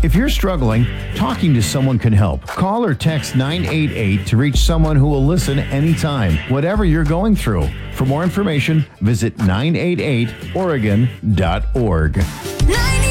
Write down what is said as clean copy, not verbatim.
If you're struggling, talking to someone can help. Call or text 988 to reach someone who will listen anytime, whatever you're going through. For more information, visit 988oregon.org.